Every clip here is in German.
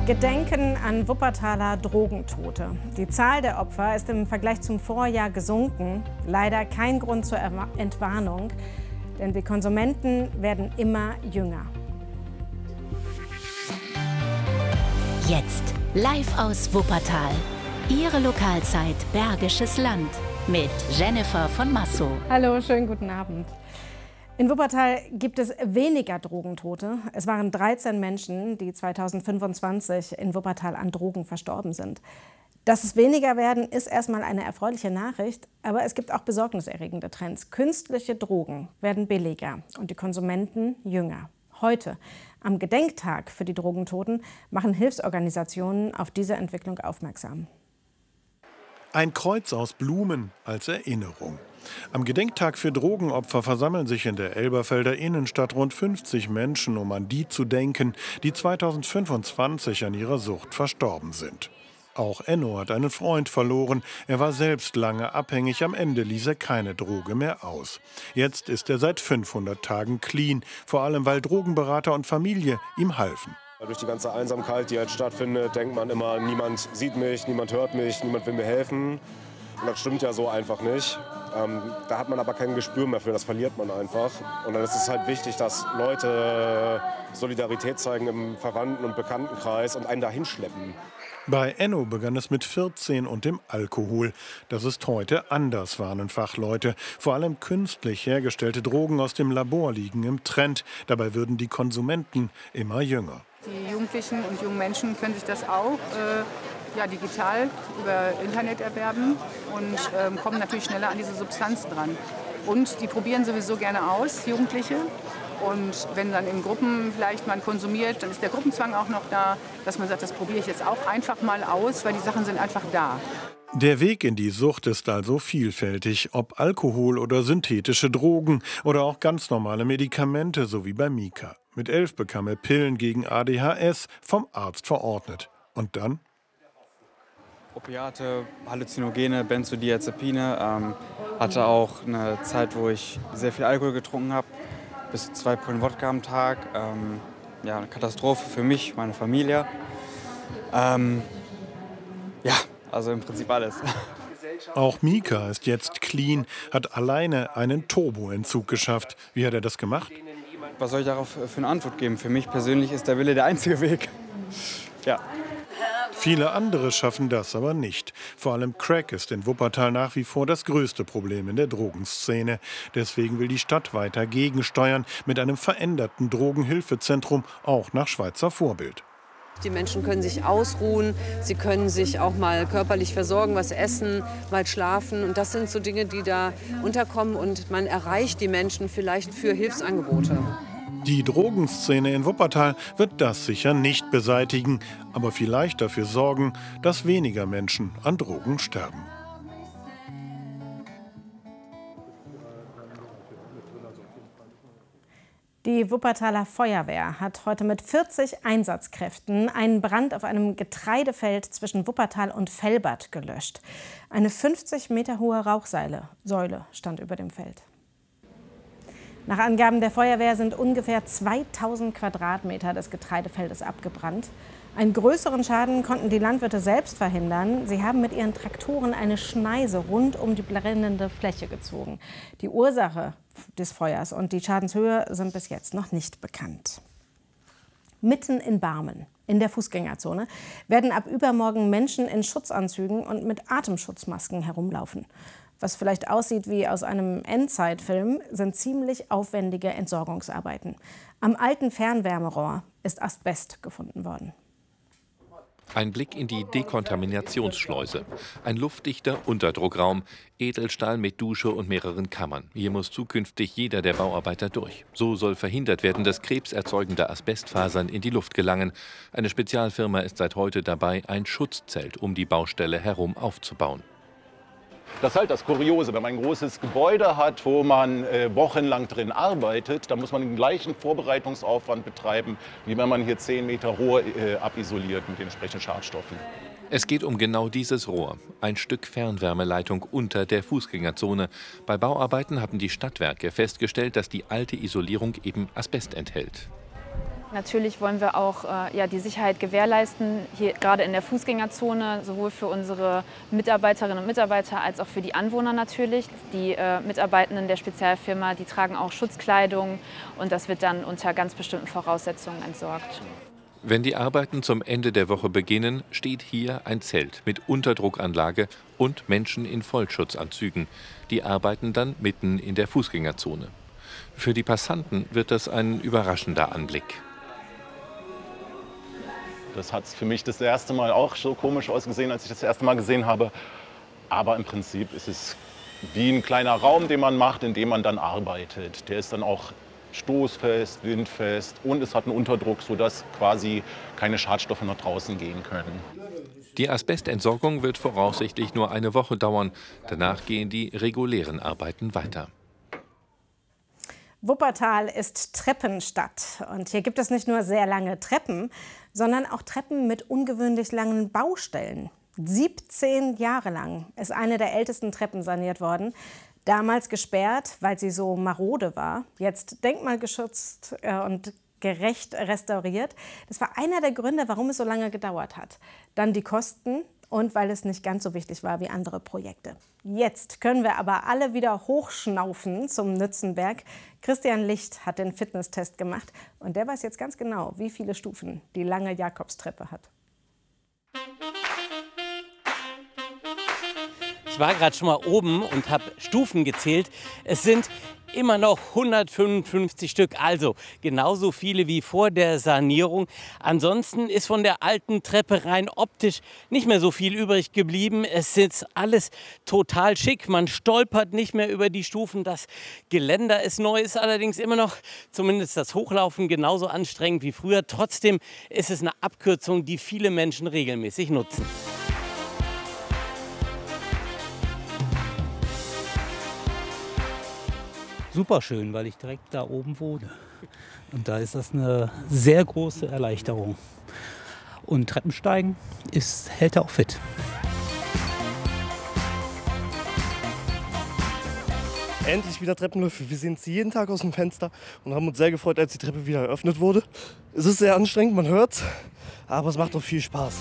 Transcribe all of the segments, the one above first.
Gedenken an Wuppertaler Drogentote. Die Zahl der Opfer ist im Vergleich zum Vorjahr gesunken. Leider kein Grund zur Entwarnung, denn die Konsumenten werden immer jünger. Jetzt live aus Wuppertal. Ihre Lokalzeit Bergisches Land mit Jennifer von Massow. Hallo, schönen guten Abend. In Wuppertal gibt es weniger Drogentote. Es waren 13 Menschen, die 2025 in Wuppertal an Drogen verstorben sind. Dass es weniger werden, ist erstmal eine erfreuliche Nachricht, aber es gibt auch besorgniserregende Trends. Künstliche Drogen werden billiger und die Konsumenten jünger. Heute, am Gedenktag für die Drogentoten, machen Hilfsorganisationen auf diese Entwicklung aufmerksam. Ein Kreuz aus Blumen als Erinnerung. Am Gedenktag für Drogenopfer versammeln sich in der Elberfelder Innenstadt rund 50 Menschen, um an die zu denken, die 2025 an ihrer Sucht verstorben sind. Auch Enno hat einen Freund verloren. Er war selbst lange abhängig. Am Ende ließ er keine Droge mehr aus. Jetzt ist er seit 500 Tagen clean, vor allem weil Drogenberater und Familie ihm halfen. Durch die ganze Einsamkeit, die jetzt stattfindet, denkt man immer, niemand sieht mich, niemand hört mich, niemand will mir helfen. Und das stimmt ja so einfach nicht. Da hat man aber kein Gespür mehr für, das verliert man einfach. Und dann ist es halt wichtig, dass Leute Solidarität zeigen im Verwandten- und Bekanntenkreis und einen dahin schleppen. Bei Enno begann es mit 14 und dem Alkohol. Das ist heute anders, warnen Fachleute. Vor allem künstlich hergestellte Drogen aus dem Labor liegen im Trend. Dabei würden die Konsumenten immer jünger. Die Jugendlichen und jungen Menschen können sich das auch digital über Internet erwerben und kommen natürlich schneller an diese Substanzen dran. Und die probieren sowieso gerne aus, Jugendliche. Und wenn dann in Gruppen vielleicht man konsumiert, dann ist der Gruppenzwang auch noch da, dass man sagt, das probiere ich jetzt auch einfach mal aus, weil die Sachen sind einfach da. Der Weg in die Sucht ist also vielfältig, ob Alkohol oder synthetische Drogen oder auch ganz normale Medikamente, so wie bei Mika. Mit 11 bekam er Pillen gegen ADHS vom Arzt verordnet. Und dann? Opiate, Halluzinogene, Benzodiazepine. Hatte auch eine Zeit, wo ich sehr viel Alkohol getrunken habe, bis 2 Pullen Wodka am Tag. Eine Katastrophe für mich, meine Familie. Also im Prinzip alles. Auch Mika ist jetzt clean, hat alleine einen Turboentzug geschafft. Wie hat er das gemacht? Was soll ich darauf für eine Antwort geben? Für mich persönlich ist der Wille der einzige Weg. Ja. Viele andere schaffen das aber nicht. Vor allem Crack ist in Wuppertal nach wie vor das größte Problem in der Drogenszene. Deswegen will die Stadt weiter gegensteuern mit einem veränderten Drogenhilfezentrum, auch nach Schweizer Vorbild. Die Menschen können sich ausruhen, sie können sich auch mal körperlich versorgen, was essen, mal schlafen. Und das sind so Dinge, die da unterkommen und man erreicht die Menschen vielleicht für Hilfsangebote. Die Drogenszene in Wuppertal wird das sicher nicht beseitigen, aber vielleicht dafür sorgen, dass weniger Menschen an Drogen sterben. Die Wuppertaler Feuerwehr hat heute mit 40 Einsatzkräften einen Brand auf einem Getreidefeld zwischen Wuppertal und Velbert gelöscht. Eine 50 Meter hohe Rauchsäule stand über dem Feld. Nach Angaben der Feuerwehr sind ungefähr 2000 Quadratmeter des Getreidefeldes abgebrannt. Einen größeren Schaden konnten die Landwirte selbst verhindern. Sie haben mit ihren Traktoren eine Schneise rund um die brennende Fläche gezogen. Die Ursache des Feuers und die Schadenshöhe sind bis jetzt noch nicht bekannt. Mitten in Barmen, in der Fußgängerzone, werden ab übermorgen Menschen in Schutzanzügen und mit Atemschutzmasken herumlaufen. Was vielleicht aussieht wie aus einem Endzeitfilm, sind ziemlich aufwendige Entsorgungsarbeiten. Am alten Fernwärmerohr ist Asbest gefunden worden. Ein Blick in die Dekontaminationsschleuse. Ein luftdichter Unterdruckraum, Edelstahl mit Dusche und mehreren Kammern. Hier muss zukünftig jeder der Bauarbeiter durch. So soll verhindert werden, dass krebserzeugende Asbestfasern in die Luft gelangen. Eine Spezialfirma ist seit heute dabei, ein Schutzzelt um die Baustelle herum aufzubauen. Das ist halt das Kuriose, wenn man ein großes Gebäude hat, wo man wochenlang drin arbeitet, dann muss man den gleichen Vorbereitungsaufwand betreiben, wie wenn man hier 10 Meter Rohr abisoliert mit den entsprechenden Schadstoffen. Es geht um genau dieses Rohr, ein Stück Fernwärmeleitung unter der Fußgängerzone. Bei Bauarbeiten haben die Stadtwerke festgestellt, dass die alte Isolierung eben Asbest enthält. Natürlich wollen wir auch die Sicherheit gewährleisten, hier gerade in der Fußgängerzone, sowohl für unsere Mitarbeiterinnen und Mitarbeiter als auch für die Anwohner natürlich. Die Mitarbeitenden der Spezialfirma, die tragen auch Schutzkleidung und das wird dann unter ganz bestimmten Voraussetzungen entsorgt. Wenn die Arbeiten zum Ende der Woche beginnen, steht hier ein Zelt mit Unterdruckanlage und Menschen in Vollschutzanzügen. Die arbeiten dann mitten in der Fußgängerzone. Für die Passanten wird das ein überraschender Anblick. Das hat für mich das erste Mal auch so komisch ausgesehen, als ich das erste Mal gesehen habe. Aber im Prinzip ist es wie ein kleiner Raum, den man macht, in dem man dann arbeitet. Der ist dann auch stoßfest, windfest und es hat einen Unterdruck, sodass quasi keine Schadstoffe nach draußen gehen können. Die Asbestentsorgung wird voraussichtlich nur eine Woche dauern. Danach gehen die regulären Arbeiten weiter. Wuppertal ist Treppenstadt. Und hier gibt es nicht nur sehr lange Treppen, sondern auch Treppen mit ungewöhnlich langen Baustellen. 17 Jahre lang ist eine der ältesten Treppen saniert worden. Damals gesperrt, weil sie so marode war. Jetzt denkmalgeschützt und gerecht restauriert. Das war einer der Gründe, warum es so lange gedauert hat. Dann die Kosten und weil es nicht ganz so wichtig war wie andere Projekte. Jetzt können wir aber alle wieder hochschnaufen zum Nützenberg. Christian Licht hat den Fitnesstest gemacht und der weiß jetzt ganz genau, wie viele Stufen die lange Jakobstreppe hat. Ich war gerade schon mal oben und habe Stufen gezählt. Es sind immer noch 155 Stück, also genauso viele wie vor der Sanierung. Ansonsten ist von der alten Treppe rein optisch nicht mehr so viel übrig geblieben. Es ist alles total schick. Man stolpert nicht mehr über die Stufen. Das Geländer ist neu, ist allerdings immer noch, zumindest das Hochlaufen, genauso anstrengend wie früher. Trotzdem ist es eine Abkürzung, die viele Menschen regelmäßig nutzen. Super schön, weil ich direkt da oben wohne. Und da ist das eine sehr große Erleichterung. Und Treppensteigen hält auch fit. Endlich wieder Treppenläufe. Wir sehen sie jeden Tag aus dem Fenster und haben uns sehr gefreut, als die Treppe wieder eröffnet wurde. Es ist sehr anstrengend, man hört's, aber es macht auch viel Spaß.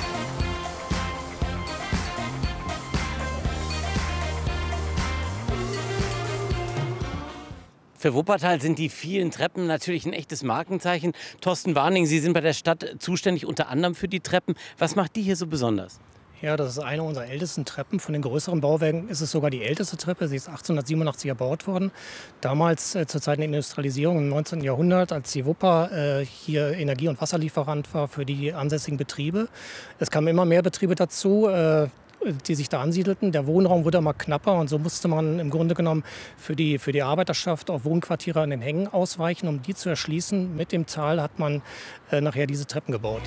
Für Wuppertal sind die vielen Treppen natürlich ein echtes Markenzeichen. Thorsten Warning, Sie sind bei der Stadt zuständig unter anderem für die Treppen. Was macht die hier so besonders? Ja, das ist eine unserer ältesten Treppen. Von den größeren Bauwerken ist es sogar die älteste Treppe. Sie ist 1887 erbaut worden. Damals zur Zeit der Industrialisierung im 19. Jahrhundert, als die Wupper hier Energie- und Wasserlieferant war für die ansässigen Betriebe. Es kamen immer mehr Betriebe dazu, die sich da ansiedelten. Der Wohnraum wurde immer knapper und so musste man im Grunde genommen für die Arbeiterschaft auf Wohnquartiere an den Hängen ausweichen. Um die zu erschließen mit dem Tal hat man nachher diese Treppen gebaut.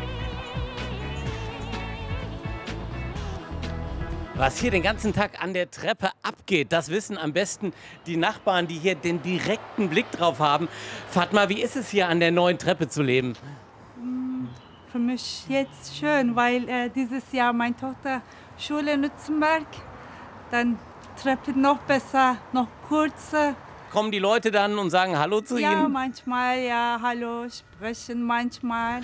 Was hier den ganzen Tag an der Treppe abgeht, das wissen am besten die Nachbarn, die hier den direkten Blick drauf haben. Fatma, wie ist es hier an der neuen Treppe zu leben? Für mich jetzt schön, weil dieses Jahr meine Tochter Schule in Nützenberg, dann Treppe noch besser, noch kürzer. Kommen die Leute dann und sagen Hallo zu Ihnen? Ja, manchmal, ja, Hallo sprechen manchmal.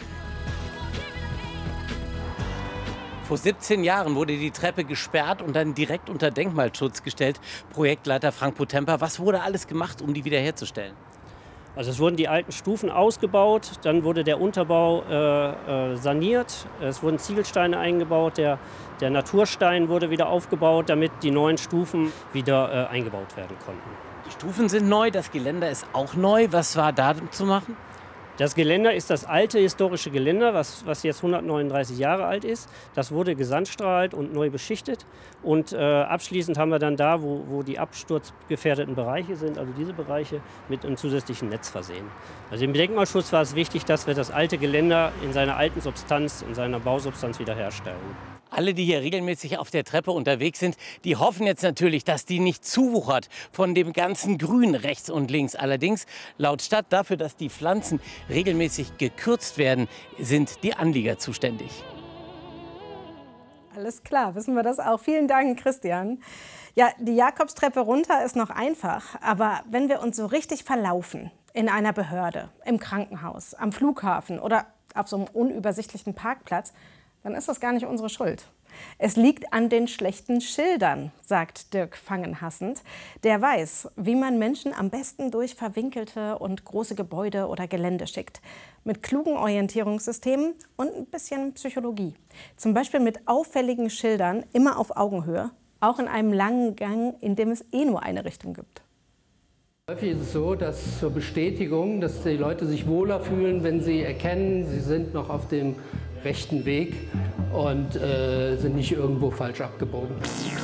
Vor 17 Jahren wurde die Treppe gesperrt und dann direkt unter Denkmalschutz gestellt. Projektleiter Frank Potemper, was wurde alles gemacht, um die wiederherzustellen? Also es wurden die alten Stufen ausgebaut, dann wurde der Unterbau saniert, es wurden Ziegelsteine eingebaut, der Naturstein wurde wieder aufgebaut, damit die neuen Stufen wieder eingebaut werden konnten. Die Stufen sind neu, das Geländer ist auch neu. Was war da zu machen? Das Geländer ist das alte historische Geländer, was jetzt 139 Jahre alt ist. Das wurde gesandstrahlt und neu beschichtet. Und abschließend haben wir dann da, wo die absturzgefährdeten Bereiche sind, also diese Bereiche, mit einem zusätzlichen Netz versehen. Also im Denkmalschutz war es wichtig, dass wir das alte Geländer in seiner alten Substanz, in seiner Bausubstanz wiederherstellen. Alle, die hier regelmäßig auf der Treppe unterwegs sind, die hoffen jetzt natürlich, dass die nicht zuwuchert von dem ganzen Grün rechts und links. Allerdings, laut Stadt, dafür, dass die Pflanzen regelmäßig gekürzt werden, sind die Anlieger zuständig. Alles klar, wissen wir das auch. Vielen Dank, Christian. Ja, die Jakobstreppe runter ist noch einfach, aber wenn wir uns so richtig verlaufen, In einer Behörde, im Krankenhaus, am Flughafen oder auf so einem unübersichtlichen Parkplatz, dann ist das gar nicht unsere Schuld. Es liegt an den schlechten Schildern, sagt Dirk Fangenhassend. Der weiß, wie man Menschen am besten durch verwinkelte und große Gebäude oder Gelände schickt. Mit klugen Orientierungssystemen und ein bisschen Psychologie. Zum Beispiel mit auffälligen Schildern, immer auf Augenhöhe, auch in einem langen Gang, in dem es eh nur eine Richtung gibt. Häufig ist es so, dass zur Bestätigung, dass die Leute sich wohler fühlen, wenn sie erkennen, sie sind noch auf dem rechten Weg und sind nicht irgendwo falsch abgebogen.